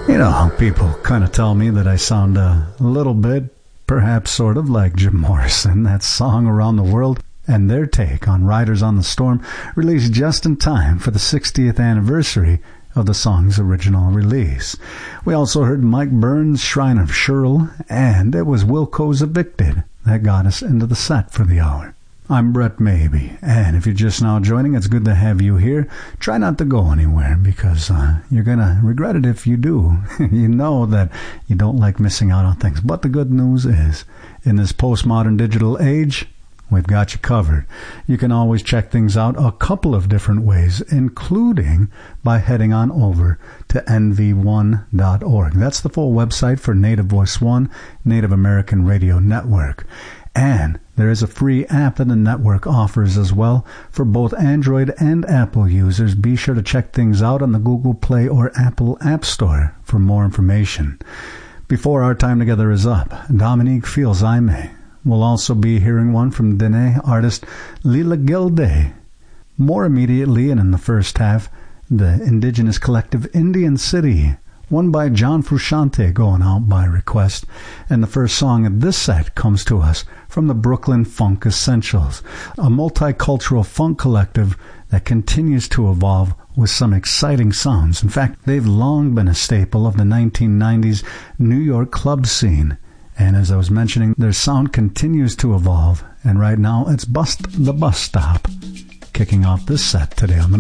You know, people kind of tell me that I sound a little bit, perhaps sort of like Jim Morrison. That song Around the World and their take on Riders on the Storm, released just in time for the 60th anniversary of the song's original release. We also heard Mike Burns' Shrine of Sherrill, and it was Wilco's Evicted that got us into the set for the hour. I'm Brett Maybe, and if you're just now joining, it's good to have you here. Try not to go anywhere, because you're going to regret it if you do. You know that you don't like missing out on things. But the good news is, in this postmodern digital age, we've got you covered. You can always check things out a couple of different ways, including by heading on over to nv1.org. That's the full website for Native Voice One, Native American Radio Network. And there is a free app that the network offers as well for both Android and Apple users. Be sure to check things out on the Google Play or Apple App Store for more information. Before our time together is up, Dominique Feels I May. We'll also be hearing one from Dene artist Lila Gilday. More immediately and in the first half, the indigenous collective Indian City, one by John Frusciante, going out by request. And the first song of this set comes to us from the Brooklyn Funk Essentials, a multicultural funk collective that continues to evolve with some exciting sounds. In fact, they've long been a staple of the 1990s New York club scene. And as I was mentioning, their sound continues to evolve. And right now, it's Bust the Bus Stop, kicking off this set today on the